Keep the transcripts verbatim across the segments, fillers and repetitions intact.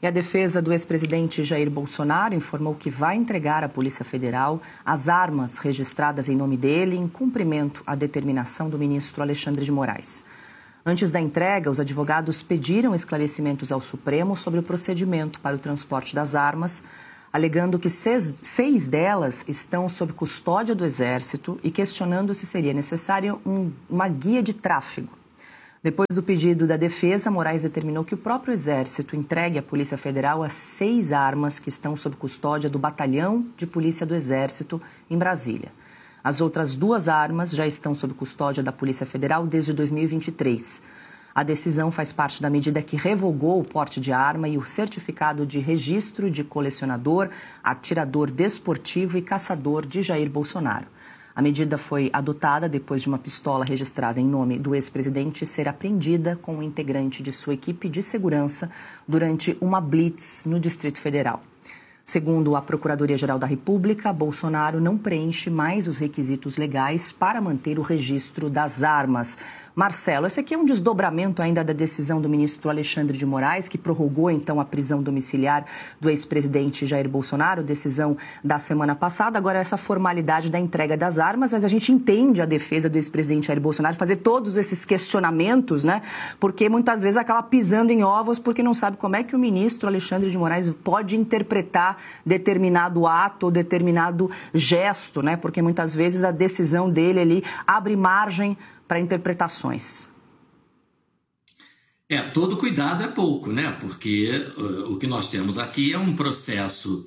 E a defesa do ex-presidente Jair Bolsonaro informou que vai entregar à Polícia Federal as armas registradas em nome dele em cumprimento à determinação do ministro Alexandre de Moraes. Antes da entrega, os advogados pediram esclarecimentos ao Supremo sobre o procedimento para o transporte das armas, alegando que seis, seis delas estão sob custódia do Exército e questionando se seria necessária um, uma guia de tráfego. Depois do pedido da defesa, Moraes determinou que o próprio Exército entregue à Polícia Federal as seis armas que estão sob custódia do Batalhão de Polícia do Exército em Brasília. As outras duas armas já estão sob custódia da Polícia Federal desde dois mil e vinte e três. A decisão faz parte da medida que revogou o porte de arma e o certificado de registro de colecionador, atirador desportivo e caçador de Jair Bolsonaro. A medida foi adotada depois de uma pistola registrada em nome do ex-presidente ser apreendida com um integrante de sua equipe de segurança durante uma blitz no Distrito Federal. Segundo a Procuradoria-Geral da República, Bolsonaro não preenche mais os requisitos legais para manter o registro das armas. Marcelo, esse aqui é um desdobramento ainda da decisão do ministro Alexandre de Moraes, que prorrogou então a prisão domiciliar do ex-presidente Jair Bolsonaro, decisão da semana passada. Agora essa formalidade da entrega das armas, mas a gente entende a defesa do ex-presidente Jair Bolsonaro fazer todos esses questionamentos, né? Porque muitas vezes acaba pisando em ovos porque não sabe como é que o ministro Alexandre de Moraes pode interpretar determinado ato ou determinado gesto, né? Porque muitas vezes a decisão dele ali abre margem para interpretações. É, todo cuidado é pouco, né? Porque uh, o que nós temos aqui é um processo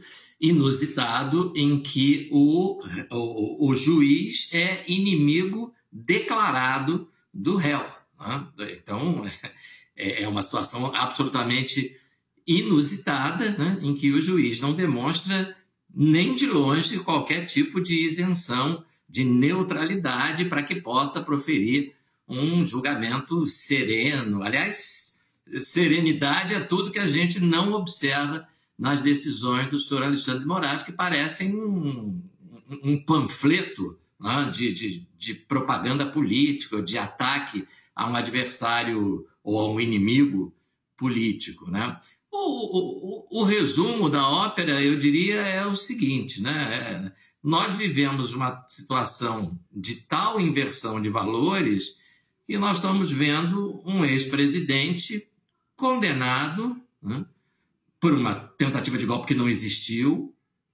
inusitado em que o, o, o juiz é inimigo declarado do réu, né? Então, é, é uma situação absolutamente inusitada, né? Em que o juiz não demonstra nem de longe qualquer tipo de isenção, de neutralidade para que possa proferir um julgamento sereno. Aliás, serenidade é tudo que a gente não observa nas decisões do senhor Alexandre de Moraes, que parecem um, um, um panfleto, né, de, de, de propaganda política, de ataque a um adversário ou a um inimigo político, né? O, o, o resumo da ópera, eu diria, é o seguinte, né? É, nós vivemos uma situação de tal inversão de valores que nós estamos vendo um ex-presidente condenado, né, por uma tentativa de golpe que não existiu,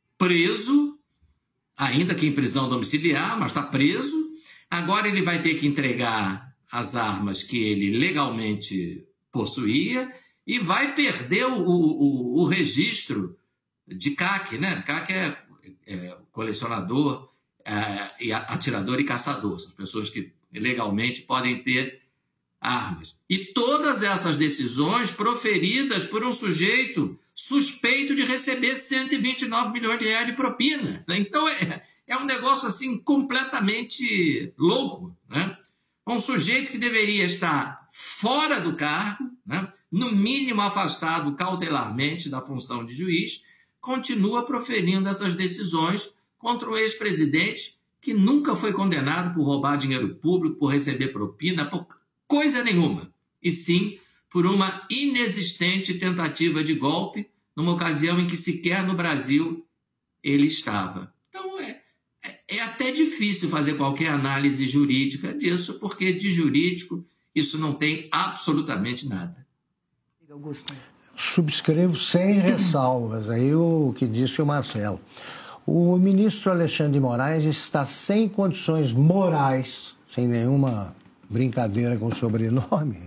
preso, ainda que em prisão domiciliar, mas está preso. Agora ele vai ter que entregar as armas que ele legalmente possuía e vai perder o, o, o registro de C A C, né? C A C é, é colecionador, é, e atirador e caçador. São pessoas que legalmente podem ter armas. E todas essas decisões proferidas por um sujeito suspeito de receber cento e vinte e nove milhões de reais de propina, né? Então é, é um negócio assim completamente louco, né? Um sujeito que deveria estar fora do cargo, né, no mínimo afastado cautelarmente da função de juiz, continua proferindo essas decisões contra o ex-presidente que nunca foi condenado por roubar dinheiro público, por receber propina, por coisa nenhuma, e sim por uma inexistente tentativa de golpe, numa ocasião em que sequer no Brasil ele estava. Então é, é, é até difícil fazer qualquer análise jurídica disso, porque de jurídico isso não tem absolutamente nada. Augusto. Subscrevo sem ressalvas aí o que disse o Marcelo. O ministro Alexandre de Moraes está sem condições morais, sem nenhuma brincadeira com o sobrenome,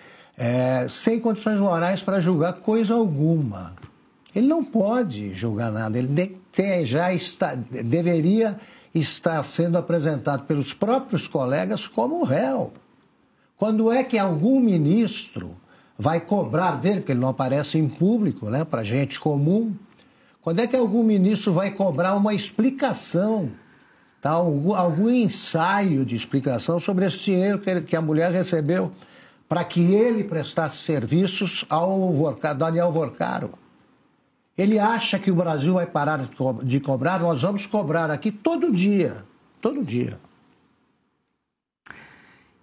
é, sem condições morais para julgar coisa alguma. Ele não pode julgar nada, ele de, tem, já está, deveria estar sendo apresentado pelos próprios colegas como réu. Quando é que algum ministro vai cobrar dele, porque ele não aparece em público, né, para gente comum, quando é que algum ministro vai cobrar uma explicação, tá, algum, algum ensaio de explicação sobre esse dinheiro que, ele, que a mulher recebeu para que ele prestasse serviços ao Vorcaro, Daniel Vorcaro? Ele acha que o Brasil vai parar de, co de cobrar? Nós vamos cobrar aqui todo dia, todo dia.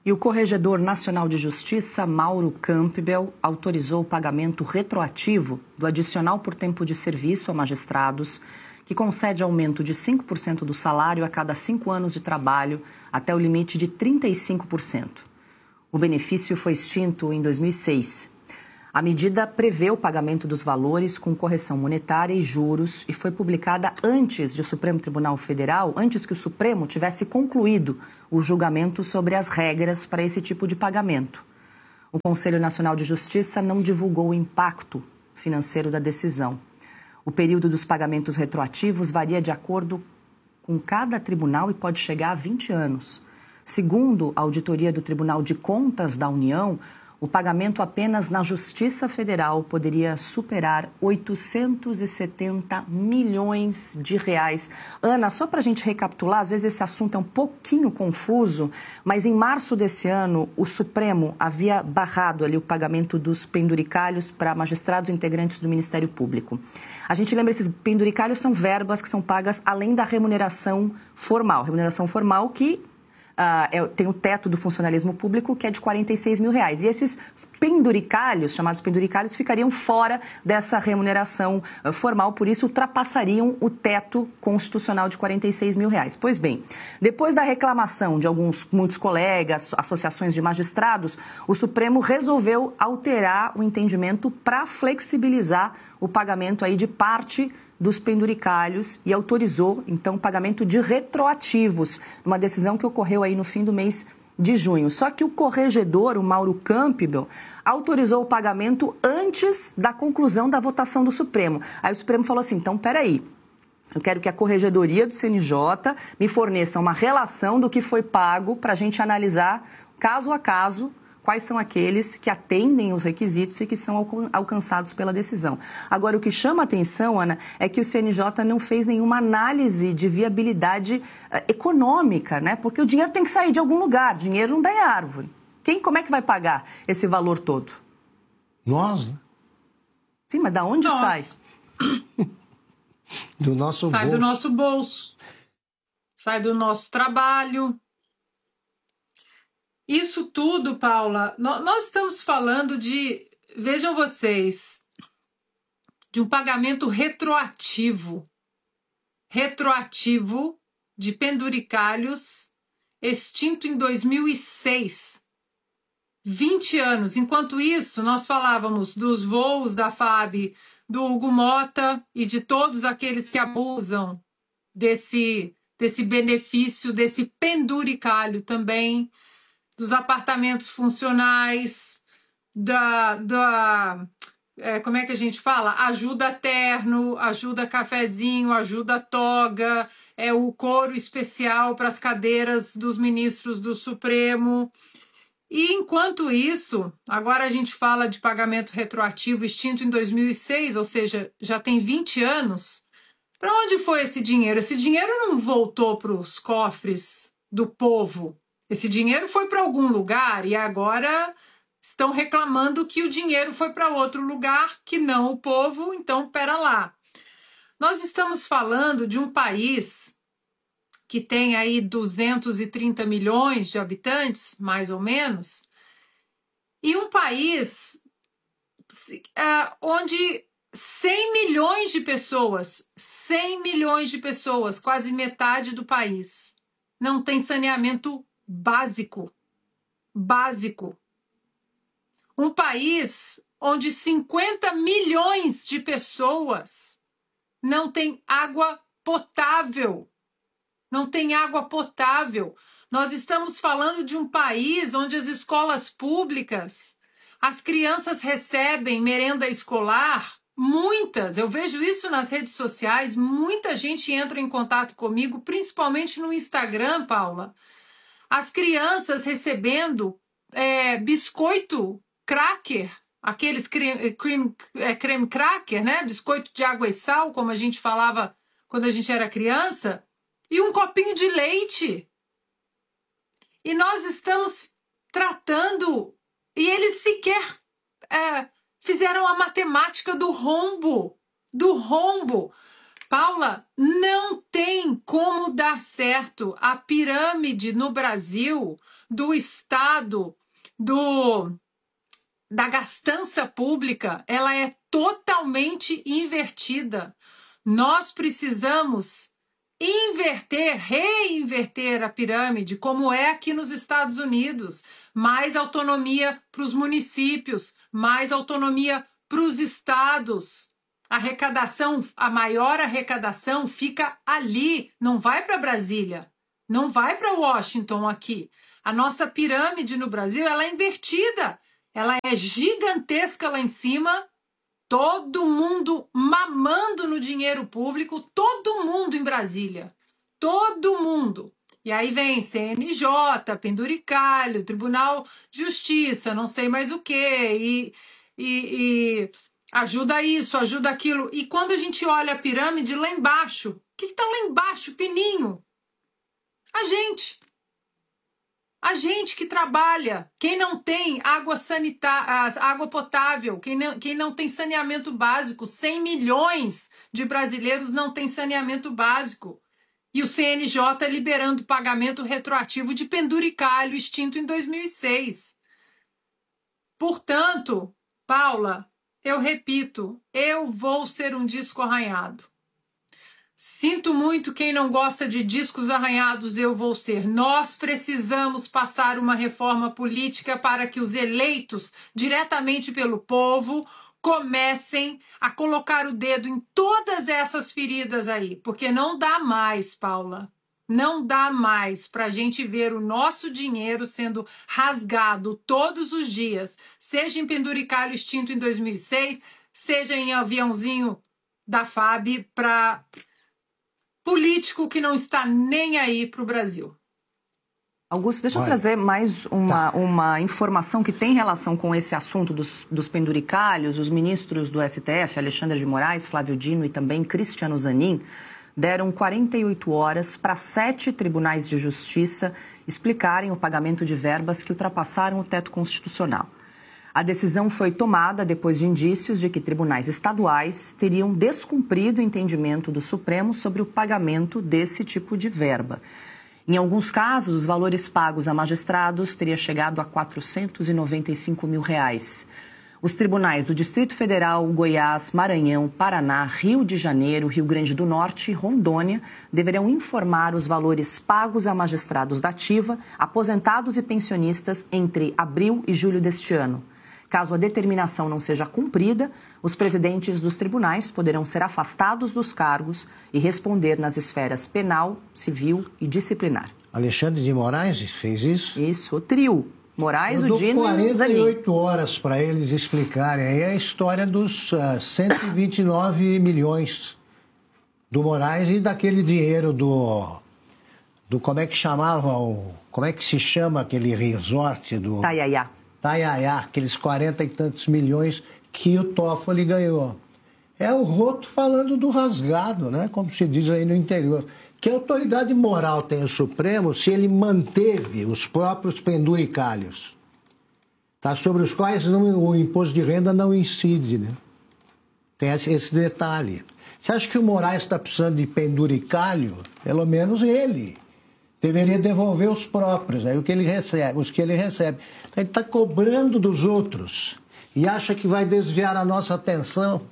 E o Corregedor Nacional de Justiça, Mauro Campbell, autorizou o pagamento retroativo do adicional por tempo de serviço a magistrados, que concede aumento de cinco por cento do salário a cada cinco anos de trabalho, até o limite de trinta e cinco por cento. O benefício foi extinto em dois mil e seis. A medida prevê o pagamento dos valores com correção monetária e juros e foi publicada antes de o Supremo Tribunal Federal, antes que o Supremo tivesse concluído o julgamento sobre as regras para esse tipo de pagamento. O Conselho Nacional de Justiça não divulgou o impacto financeiro da decisão. O período dos pagamentos retroativos varia de acordo com cada tribunal e pode chegar a vinte anos. Segundo a auditoria do Tribunal de Contas da União, o pagamento apenas na Justiça Federal poderia superar oitocentos e setenta milhões de reais. Ana, só para a gente recapitular, às vezes esse assunto é um pouquinho confuso, mas em março desse ano, o Supremo havia barrado ali o pagamento dos penduricalhos para magistrados integrantes do Ministério Público. A gente lembra, esses penduricalhos são verbas que são pagas além da remuneração formal. Remuneração formal que... Uh, é, tem o teto do funcionalismo público, que é de quarenta e seis mil reais. E esses penduricalhos, chamados penduricalhos, ficariam fora dessa remuneração uh, formal, por isso ultrapassariam o teto constitucional de quarenta e seis mil reais. Pois bem, depois da reclamação de alguns, muitos colegas, associações de magistrados, o Supremo resolveu alterar o entendimento para flexibilizar o pagamento aí de parte dos penduricalhos e autorizou, então, o pagamento de retroativos, uma decisão que ocorreu aí no fim do mês de junho. Só que o corregedor, o Mauro Campbell, autorizou o pagamento antes da conclusão da votação do Supremo. Aí o Supremo falou assim, então, peraí, eu quero que a Corregedoria do C N J me forneça uma relação do que foi pago para a gente analisar, caso a caso, quais são aqueles que atendem os requisitos e que são alcançados pela decisão. Agora, o que chama a atenção, Ana, é que o C N J não fez nenhuma análise de viabilidade uh, econômica, né? Porque o dinheiro tem que sair de algum lugar, dinheiro não dá em árvore. Quem, como é que vai pagar esse valor todo? Nós, né? Sim, mas da onde Nós. sai? Do nosso sai bolso. do nosso bolso, sai do nosso trabalho. Isso tudo, Paula, nós estamos falando de, vejam vocês, de um pagamento retroativo, retroativo de penduricalhos extinto em dois mil e seis, vinte anos. Enquanto isso, nós falávamos dos voos da F A B, do Hugo Mota e de todos aqueles que abusam desse, desse benefício, desse penduricalho também, dos apartamentos funcionais, da, da é, como é que a gente fala? Ajuda terno, ajuda cafezinho, ajuda toga, é o couro especial para as cadeiras dos ministros do Supremo. E enquanto isso, agora a gente fala de pagamento retroativo extinto em dois mil e seis, ou seja, já tem vinte anos. Para onde foi esse dinheiro? Esse dinheiro não voltou para os cofres do povo. Esse dinheiro foi para algum lugar e agora estão reclamando que o dinheiro foi para outro lugar que não o povo, então pera lá. Nós estamos falando de um país que tem aí duzentos e trinta milhões de habitantes, mais ou menos, e um país uh, onde cem milhões de pessoas, cem milhões de pessoas, quase metade do país, não tem saneamento básico, básico. Um país onde cinquenta milhões de pessoas não tem água potável, não tem água potável. Nós estamos falando de um país onde as escolas públicas, as crianças recebem merenda escolar, muitas, eu vejo isso nas redes sociais, muita gente entra em contato comigo, principalmente no Instagram, Paula, as crianças recebendo é, biscoito cracker, aqueles creme, creme, é, creme cracker, né? Biscoito de água e sal, como a gente falava quando a gente era criança, e um copinho de leite. E nós estamos tratando, e eles sequer é, fizeram a matemática do rombo, do rombo. Paula, não tem como dar certo a pirâmide no Brasil do Estado, do, da gastança pública, ela é totalmente invertida. Nós precisamos inverter, reinverter a pirâmide, como é aqui nos Estados Unidos. Mais autonomia para os municípios, mais autonomia para os estados. A arrecadação, a maior arrecadação fica ali, não vai para Brasília, não vai para Washington aqui. A nossa pirâmide no Brasil, ela é invertida, ela é gigantesca lá em cima, todo mundo mamando no dinheiro público, todo mundo em Brasília, todo mundo. E aí vem C N J, penduricalho, Tribunal de Justiça, não sei mais o quê, e, e, e ajuda isso, ajuda aquilo. E quando a gente olha a pirâmide lá embaixo, o que está lá embaixo, fininho? A gente. A gente que trabalha, quem não tem água sanitária, água potável, quem não, quem não tem saneamento básico, cem milhões de brasileiros não têm saneamento básico. E o C N J liberando pagamento retroativo de penduricalho extinto em dois mil e seis. Portanto, Paula, eu repito, eu vou ser um disco arranhado. Sinto muito quem não gosta de discos arranhados, eu vou ser. Nós precisamos passar uma reforma política para que os eleitos diretamente pelo povo comecem a colocar o dedo em todas essas feridas aí, porque não dá mais, Paula, não dá mais para a gente ver o nosso dinheiro sendo rasgado todos os dias, seja em penduricalho extinto em dois mil e seis, seja em aviãozinho da F A B para político que não está nem aí para o Brasil. Augusto, deixa Olha, eu trazer mais uma, tá. uma informação que tem relação com esse assunto dos, dos penduricalhos. Os ministros do S T F, Alexandre de Moraes, Flávio Dino e também Cristiano Zanin, deram quarenta e oito horas para sete tribunais de justiça explicarem o pagamento de verbas que ultrapassaram o teto constitucional. A decisão foi tomada depois de indícios de que tribunais estaduais teriam descumprido o entendimento do Supremo sobre o pagamento desse tipo de verba. Em alguns casos, os valores pagos a magistrados teriam chegado a quatrocentos e noventa e cinco mil reais. Os tribunais do Distrito Federal, Goiás, Maranhão, Paraná, Rio de Janeiro, Rio Grande do Norte e Rondônia deverão informar os valores pagos a magistrados da ativa, aposentados e pensionistas entre abril e julho deste ano. Caso a determinação não seja cumprida, os presidentes dos tribunais poderão ser afastados dos cargos e responder nas esferas penal, civil e disciplinar. Alexandre de Moraes fez isso? Isso, o trio. Moraes, o Dino e o Zanin. quarenta e oito horas para eles explicarem aí a história dos uh, cento e vinte e nove milhões do Moraes e daquele dinheiro do... do como é que chamava o... como é que se chama aquele resort do... Taiaiá. Taiaiá, aqueles quarenta e tantos milhões que o Toffoli ganhou. É o roto falando do rasgado, né? Como se diz aí no interior. Que autoridade moral tem o Supremo se ele manteve os próprios penduricalhos, tá? Sobre os quais não, o imposto de renda não incide, né? Tem esse detalhe. Você acha que o Moraes está precisando de penduricalho? Pelo menos ele deveria devolver os próprios, aí o que ele recebe, os que ele recebe. Então, ele está cobrando dos outros e acha que vai desviar a nossa atenção.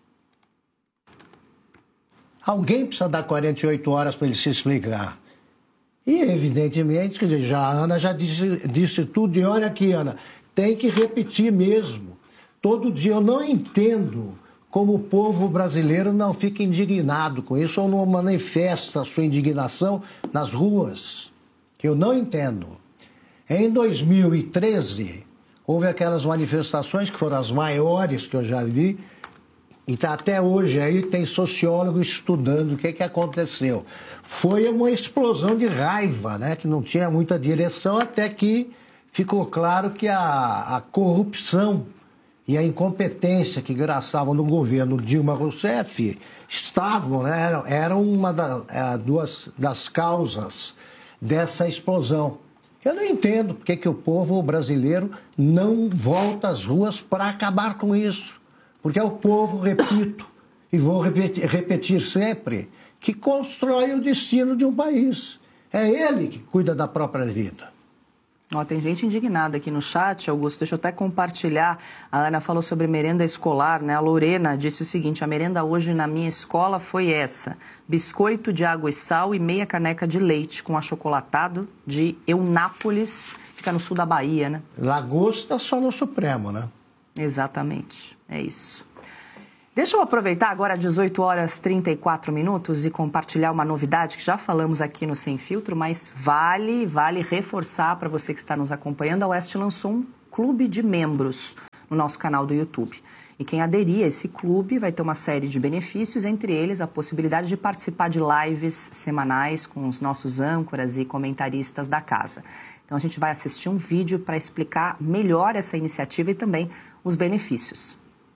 Alguém precisa dar quarenta e oito horas para ele se explicar. E, evidentemente, quer dizer, já, a Ana já disse, disse tudo, e olha aqui, Ana, tem que repetir mesmo. Todo dia eu não entendo como o povo brasileiro não fica indignado com isso ou não manifesta a sua indignação nas ruas. Eu não entendo. Em dois mil e treze, houve aquelas manifestações que foram as maiores que eu já vi, e tá até hoje aí tem sociólogo estudando o que, que aconteceu. Foi uma explosão de raiva, né, que não tinha muita direção, até que ficou claro que a, a corrupção e a incompetência que graçavam no governo Dilma Rousseff estavam, né, eram, eram uma da, é, duas das causas dessa explosão. Eu não entendo porque que o povo brasileiro não volta às ruas para acabar com isso. Porque é o povo, repito, e vou repetir, repetir sempre, que constrói o destino de um país. É ele que cuida da própria vida. Ó, tem gente indignada aqui no chat, Augusto, deixa eu até compartilhar. A Ana falou sobre merenda escolar, né? A Lorena disse o seguinte: a merenda hoje na minha escola foi essa: biscoito de água e sal e meia caneca de leite com achocolatado de Eunápolis, fica no sul da Bahia, né? Lagosta só no Supremo, né? Exatamente, é isso. Deixa eu aproveitar agora dezoito horas e trinta e quatro minutos e compartilhar uma novidade que já falamos aqui no Sem Filtro, mas vale, vale reforçar para você que está nos acompanhando. A Oeste lançou um clube de membros no nosso canal do YouTube. E quem aderir a esse clube vai ter uma série de benefícios, entre eles a possibilidade de participar de lives semanais com os nossos âncoras e comentaristas da casa. Então a gente vai assistir um vídeo para explicar melhor essa iniciativa e também os benefícios.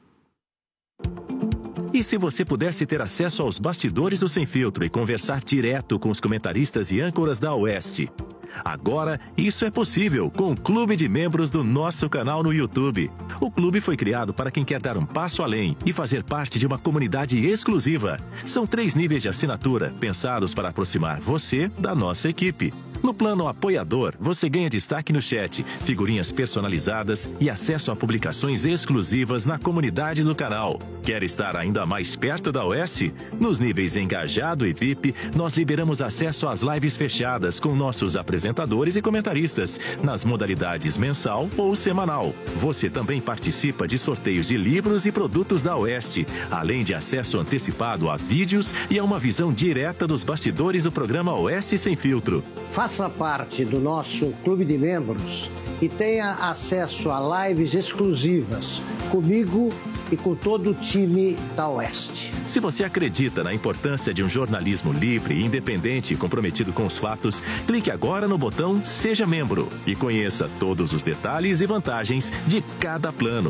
E se você pudesse ter acesso aos bastidores do Sem Filtro e conversar direto com os comentaristas e âncoras da Oeste? Agora, isso é possível com o Clube de Membros do nosso canal no YouTube. O clube foi criado para quem quer dar um passo além e fazer parte de uma comunidade exclusiva. São três níveis de assinatura, pensados para aproximar você da nossa equipe. No plano apoiador, você ganha destaque no chat, figurinhas personalizadas e acesso a publicações exclusivas na comunidade do canal. Quer estar ainda mais perto da Oeste? Nos níveis Engajado e V I P, nós liberamos acesso às lives fechadas com nossos apresentadores e comentaristas, nas modalidades mensal ou semanal. Você também participa de sorteios de livros e produtos da Oeste, além de acesso antecipado a vídeos e a uma visão direta dos bastidores do programa Oeste Sem Filtro. Faça parte do nosso clube de membros e tenha acesso a lives exclusivas comigo e com todo o time da Oeste. Se você acredita na importância de um jornalismo livre, independente e comprometido com os fatos, clique agora no botão Seja Membro e conheça todos os detalhes e vantagens de cada plano.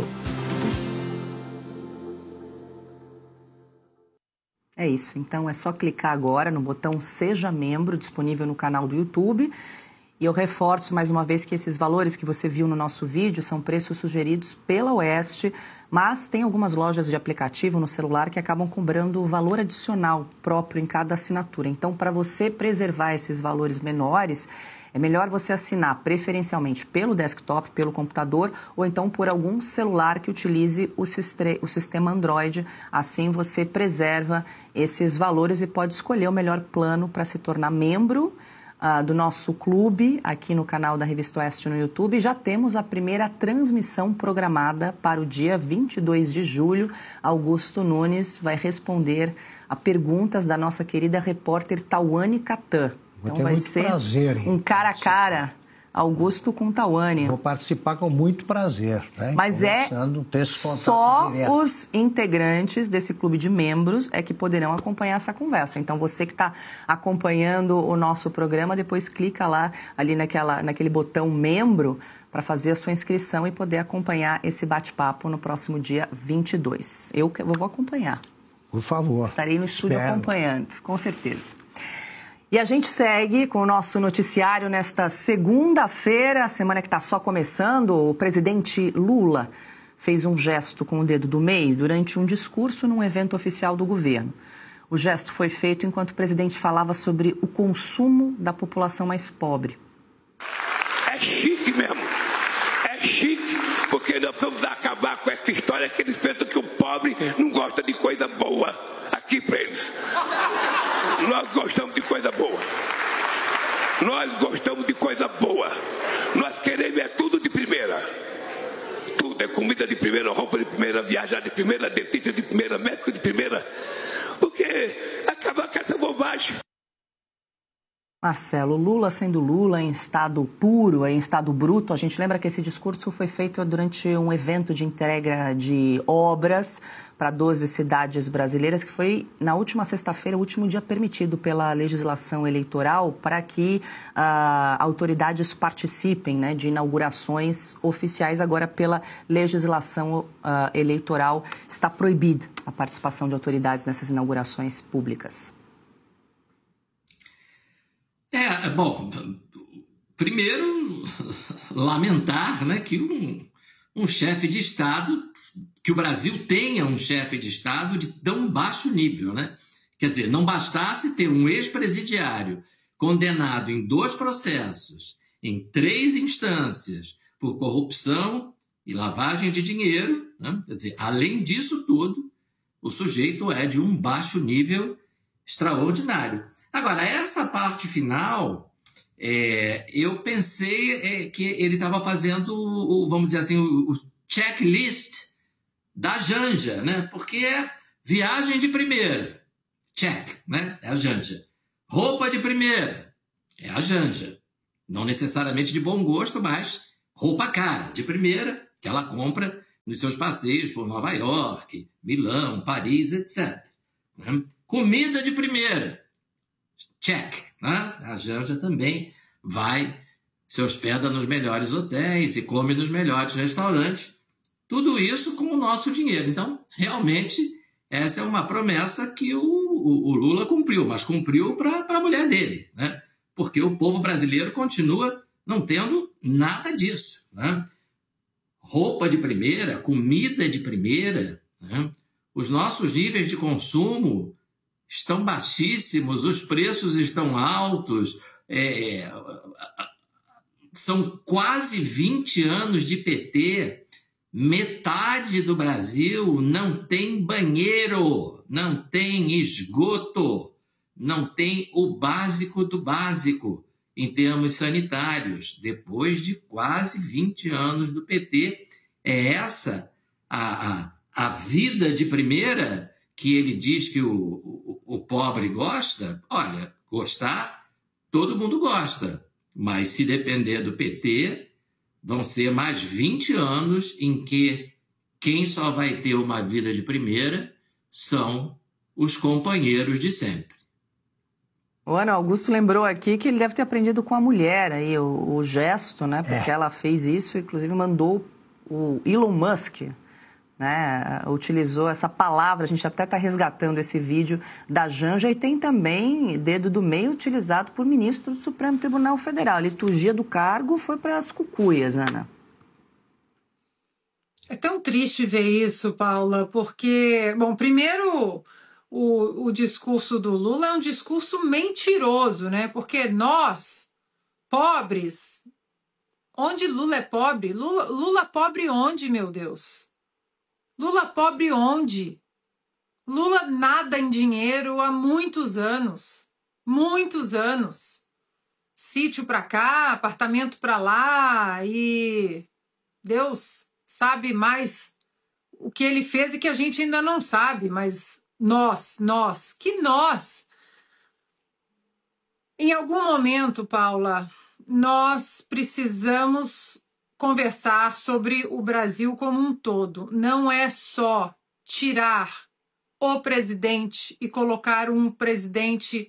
É isso, então é só clicar agora no botão Seja Membro, disponível no canal do YouTube. E eu reforço mais uma vez que esses valores que você viu no nosso vídeo são preços sugeridos pela Oeste, mas tem algumas lojas de aplicativo no celular que acabam cobrando o valor adicional próprio em cada assinatura. Então, para você preservar esses valores menores, é melhor você assinar preferencialmente pelo desktop, pelo computador, ou então por algum celular que utilize o, o sistema Android. Assim você preserva esses valores e pode escolher o melhor plano para se tornar membro Uh, do nosso clube aqui no canal da Revista Oeste no YouTube. Já temos a primeira transmissão programada para o dia vinte e dois de julho. Augusto Nunes vai responder a perguntas da nossa querida repórter Tawane Catan. Então vai ser prazer, um cara a cara, Augusto com Tawane. Vou participar com muito prazer. Né? Mas é só direto. Os integrantes desse clube de membros é que poderão acompanhar essa conversa. Então, você que está acompanhando o nosso programa, depois clica lá, ali naquela, naquele botão membro, para fazer a sua inscrição e poder acompanhar esse bate-papo no próximo dia vinte e dois. Eu vou acompanhar. Por favor. Estarei no estúdio Espero. acompanhando, com certeza. E a gente segue com o nosso noticiário nesta segunda-feira, semana que está só começando. O presidente Lula fez um gesto com o dedo do meio durante um discurso num evento oficial do governo. O gesto foi feito enquanto o presidente falava sobre o consumo da população mais pobre. É chique mesmo, é chique, porque nós vamos acabar com essa história que eles pensam que o pobre não gosta de coisa boa. Aqui para eles. Nós gostamos de coisa boa. Nós gostamos de coisa boa. Nós queremos é tudo de primeira. Tudo é comida de primeira, roupa de primeira, viajar de primeira, dentista de primeira, médico de primeira. Porque acabar com essa bobagem. Marcelo, Lula sendo Lula em estado puro, em estado bruto. A gente lembra que esse discurso foi feito durante um evento de entrega de obras para doze cidades brasileiras, que foi na última sexta-feira, o último dia permitido pela legislação eleitoral para que uh, autoridades participem, né, de inaugurações oficiais. Agora, pela legislação uh, eleitoral, está proibida a participação de autoridades nessas inaugurações públicas. É, bom, primeiro, lamentar, né, que um, um chefe de Estado, que o Brasil tenha um chefe de Estado de tão baixo nível, né? Quer dizer, não bastasse ter um ex-presidiário condenado em dois processos em três instâncias por corrupção e lavagem de dinheiro, né? Quer dizer, além disso tudo, o sujeito é de um baixo nível extraordinário. Agora, essa parte final, é, eu pensei é, que ele estava fazendo, o, vamos dizer assim, o, o checklist da Janja, né? Porque é viagem de primeira, check, né? É a Janja. Roupa de primeira, é a Janja. Não necessariamente de bom gosto, mas roupa cara, de primeira, que ela compra nos seus passeios por Nova York, Milão, Paris, etcétera. Comida de primeira, check, né? A Janja também vai, se hospeda nos melhores hotéis e come nos melhores restaurantes. Tudo isso com o nosso dinheiro. Então, realmente, essa é uma promessa que o, o, o Lula cumpriu, mas cumpriu para a mulher dele, né? Porque o povo brasileiro continua não tendo nada disso, né? Roupa de primeira, comida de primeira, né? Os nossos níveis de consumo estão baixíssimos, os preços estão altos, é, são quase vinte anos de P T, metade do Brasil não tem banheiro, não tem esgoto, não tem o básico do básico em termos sanitários. Depois de quase vinte anos do P T, é essa a, a, a vida de primeira que ele diz que o, o, o pobre gosta? Olha, gostar, todo mundo gosta, mas se depender do P T, vão ser mais vinte anos em que quem só vai ter uma vida de primeira são os companheiros de sempre. O Ana Augusto lembrou aqui que ele deve ter aprendido com a mulher aí, o, o gesto, né? Porque é. ela fez isso, inclusive mandou o Elon Musk, né? Utilizou essa palavra, a gente até está resgatando esse vídeo da Janja, e tem também dedo do meio utilizado por ministro do Supremo Tribunal Federal. A liturgia do cargo foi para as cucuias, Ana. É tão triste ver isso, Paula, porque, bom, primeiro... O, o discurso do Lula é um discurso mentiroso, né? Porque nós, pobres, onde Lula é pobre? Lula, Lula pobre onde, meu Deus? Lula pobre onde? Lula nada em dinheiro há muitos anos. Muitos anos. Sítio para cá, apartamento para lá, e Deus sabe mais o que ele fez e que a gente ainda não sabe, mas... Nós, nós, que nós? Em algum momento, Paula, nós precisamos conversar sobre o Brasil como um todo. Não é só tirar o presidente e colocar um presidente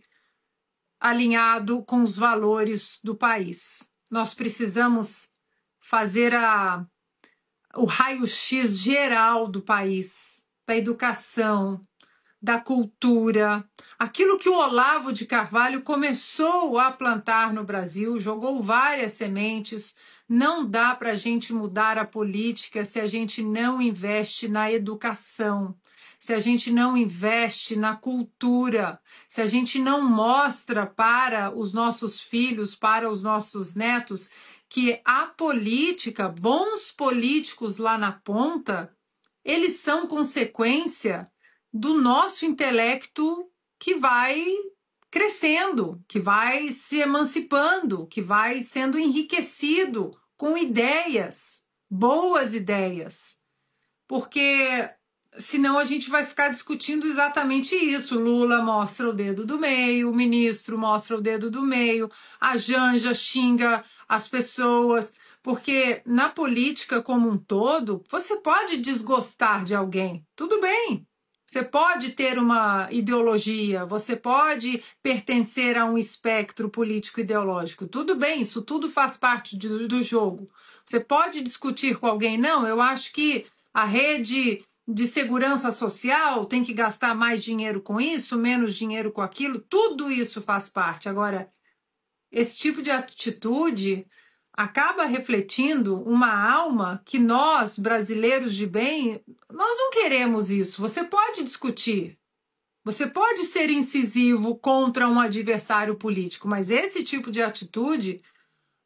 alinhado com os valores do país. Nós precisamos fazer a, o raio-x geral do país, da educação, da cultura, aquilo que o Olavo de Carvalho começou a plantar no Brasil, jogou várias sementes. Não dá para a gente mudar a política se a gente não investe na educação, se a gente não investe na cultura, se a gente não mostra para os nossos filhos, para os nossos netos, que a política, bons políticos lá na ponta, eles são consequência do nosso intelecto que vai crescendo, que vai se emancipando, que vai sendo enriquecido com ideias, boas ideias. Porque senão a gente vai ficar discutindo exatamente isso. Lula mostra o dedo do meio, o ministro mostra o dedo do meio, a Janja xinga as pessoas. Porque na política como um todo, você pode desgostar de alguém, tudo bem. Você pode ter uma ideologia, você pode pertencer a um espectro político-ideológico. Tudo bem, isso tudo faz parte de, do jogo. Você pode discutir com alguém, não, eu acho que a rede de segurança social tem que gastar mais dinheiro com isso, menos dinheiro com aquilo. Tudo isso faz parte. Agora, esse tipo de atitude acaba refletindo uma alma que nós, brasileiros de bem, nós não queremos isso. Você pode discutir, você pode ser incisivo contra um adversário político, mas esse tipo de atitude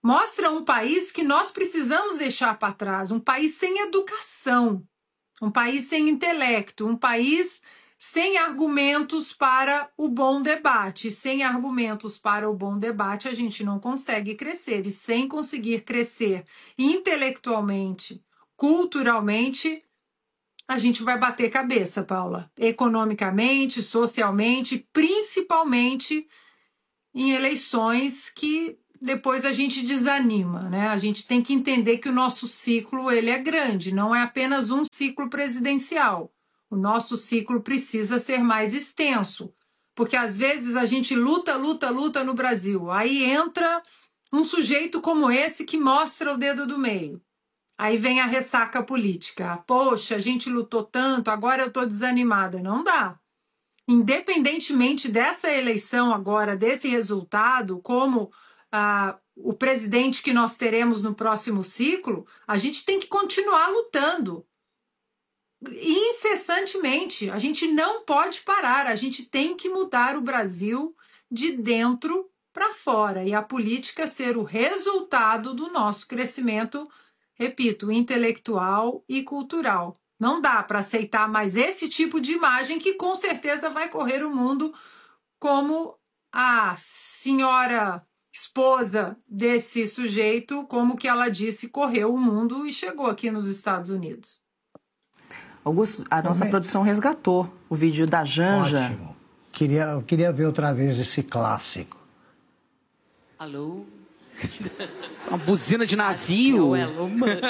mostra um país que nós precisamos deixar para trás, um país sem educação, um país sem intelecto, um país sem argumentos para o bom debate. Sem argumentos para o bom debate, a gente não consegue crescer. E sem conseguir crescer intelectualmente, culturalmente, a gente vai bater cabeça, Paula. Economicamente, socialmente, principalmente em eleições que depois a gente desanima, né? A gente tem que entender que o nosso ciclo ele é grande, não é apenas um ciclo presidencial. O nosso ciclo precisa ser mais extenso, porque às vezes a gente luta, luta, luta no Brasil. Aí entra um sujeito como esse que mostra o dedo do meio. Aí vem a ressaca política. Poxa, a gente lutou tanto, agora eu estou desanimada. Não dá. Independentemente dessa eleição agora, desse resultado, como ah, o presidente que nós teremos no próximo ciclo, a gente tem que continuar lutando. Incessantemente, a gente não pode parar, a gente tem que mudar o Brasil de dentro para fora e a política ser o resultado do nosso crescimento, repito, intelectual e cultural. Não dá para aceitar mais esse tipo de imagem que com certeza vai correr o mundo, como a senhora esposa desse sujeito, como que ela disse, correu o mundo e chegou aqui nos Estados Unidos. Augusto, a nossa Também. produção resgatou o vídeo da Janja. Ótimo. Queria, eu queria ver outra vez esse clássico. Alô? Uma buzina de navio. É o Elon Musk.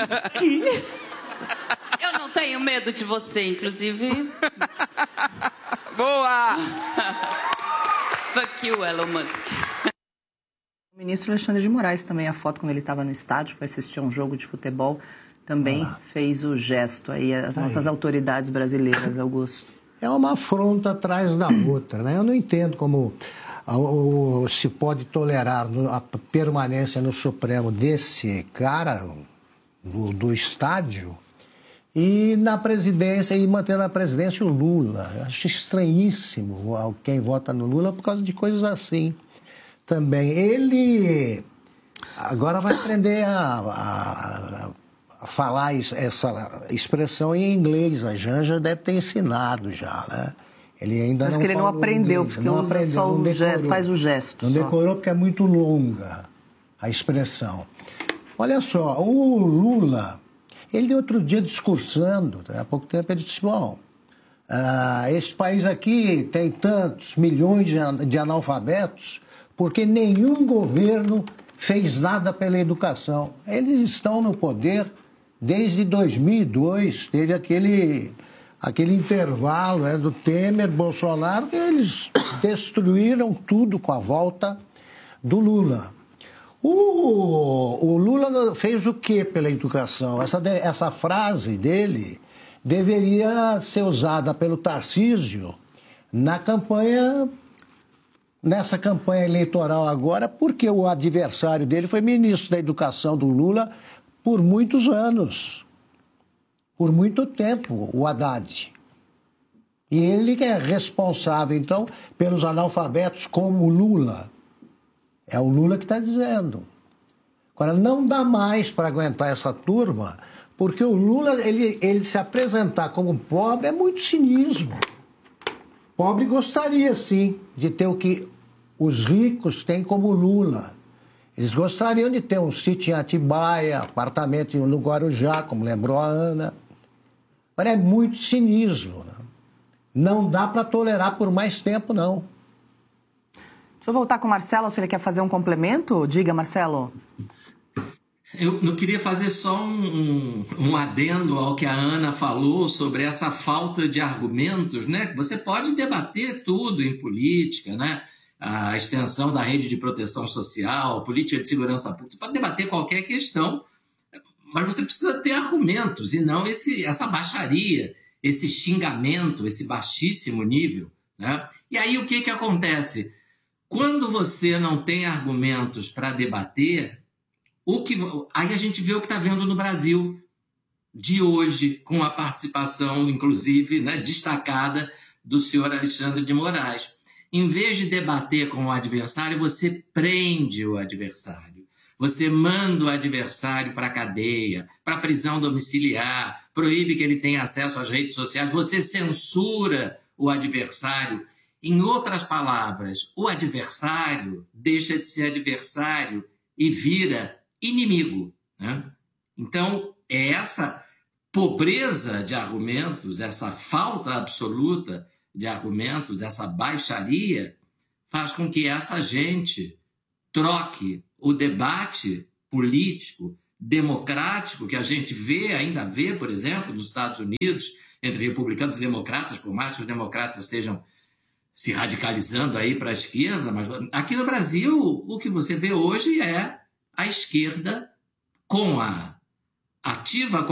Eu não tenho medo de você, inclusive. Boa! Fuck you, Elon Musk. O ministro Alexandre de Moraes também, a foto quando ele estava no estádio, foi assistir a um jogo de futebol, também ah. fez o gesto aí, as nossas aí. autoridades brasileiras, Augusto. É uma afronta atrás da outra, né? Eu não entendo como o, o, se pode tolerar a permanência no Supremo desse cara, do, do estádio, e na presidência, e manter na presidência o Lula. Eu acho estranhíssimo quem vota no Lula por causa de coisas assim. Também, ele agora vai aprender a... a falar isso, essa expressão em inglês. A Janja deve ter ensinado já, né? Ele ainda Acho não que ele não aprendeu, inglês, porque não usa aprendeu, só não o gesto, faz o gesto. Não só. decorou porque é muito longa a expressão. Olha só, o Lula, ele outro dia discursando, há pouco tempo ele disse, bom, uh, esse país aqui tem tantos milhões de, de analfabetos porque nenhum governo fez nada pela educação. Eles estão no poder desde dois mil e dois, teve aquele, aquele intervalo, né, do Temer, Bolsonaro, que eles destruíram tudo com a volta do Lula. O, o Lula fez o que pela educação? Essa, essa frase dele deveria ser usada pelo Tarcísio na campanha, nessa campanha eleitoral agora, porque o adversário dele foi ministro da Educação do Lula por muitos anos, por muito tempo, o Haddad. E ele que é responsável, então, pelos analfabetos como o Lula. É o Lula que está dizendo. Agora, não dá mais para aguentar essa turma, porque o Lula, ele, ele se apresentar como pobre é muito cinismo. Pobre gostaria, sim, de ter o que os ricos têm como Lula. Eles gostariam de ter um sítio em Atibaia, apartamento no Guarujá, como lembrou a Ana. Mas é muito cinismo. Né? Não dá para tolerar por mais tempo, não. Deixa eu voltar com o Marcelo, se ele quer fazer um complemento. Diga, Marcelo. Eu não queria fazer só um, um, um adendo ao que a Ana falou sobre essa falta de argumentos, né? Você pode debater tudo em política, né? A extensão da rede de proteção social, política de segurança pública, você pode debater qualquer questão, mas você precisa ter argumentos e não esse, essa baixaria, esse xingamento, esse baixíssimo nível, né? E aí o que, que acontece? Quando você não tem argumentos para debater, o que, aí a gente vê o que está vendo no Brasil de hoje, com a participação, inclusive, né, destacada do senhor Alexandre de Moraes. Em vez de debater com o adversário, você prende o adversário. você manda o adversário para a cadeia, para a prisão domiciliar, proíbe que ele tenha acesso às redes sociais, você censura o adversário. Em outras palavras, o adversário deixa de ser adversário e vira inimigo, né? Então, é essa pobreza de argumentos, essa falta absoluta de argumentos, essa baixaria, faz com que essa gente troque o debate político, democrático, que a gente vê, ainda vê, por exemplo, nos Estados Unidos, entre republicanos e democratas, por mais que os democratas estejam se radicalizando aí para a esquerda, mas aqui no Brasil o que você vê hoje é a esquerda com a ativa